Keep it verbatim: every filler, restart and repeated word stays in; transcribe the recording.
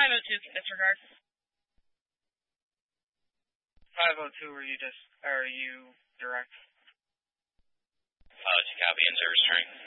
five oh two, disregard. five oh two, are you just, are you direct? five oh two, copy, in service turning.